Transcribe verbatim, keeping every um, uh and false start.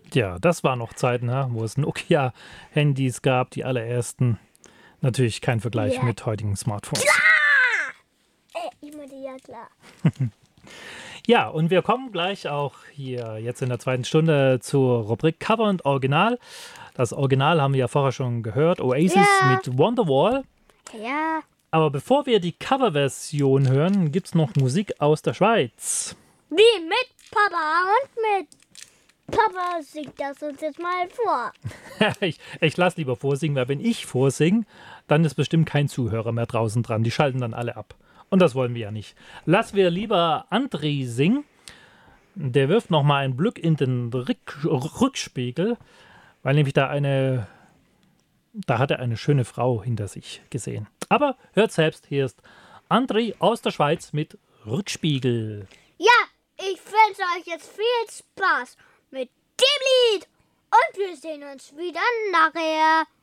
Ja, das waren noch Zeiten, ha, wo es Nokia-Handys gab, die allerersten. Natürlich kein Vergleich Ja. mit heutigen Smartphones. Äh, ich meine, ja klar. Ja, und wir kommen gleich auch hier jetzt in der zweiten Stunde zur Rubrik Cover und Original. Das Original haben wir ja vorher schon gehört, Oasis Ja. mit Wonderwall. Ja. Aber bevor wir die Coverversion hören, gibt es noch Musik aus der Schweiz. Wie mit Papa und mit Papa singt das uns jetzt mal vor. ich ich lasse lieber vorsingen, weil wenn ich vorsinge, dann ist bestimmt kein Zuhörer mehr draußen dran. Die schalten dann alle ab. Und das wollen wir ja nicht. Lass wir lieber André singen. Der wirft nochmal einen Blick in den Rück Rückspiegel, weil nämlich da eine, da hat er eine schöne Frau hinter sich gesehen. Aber hört selbst, hier ist André aus der Schweiz mit Rückspiegel. Ja, ich wünsche euch jetzt viel Spaß mit dem Lied. Und wir sehen uns wieder nachher.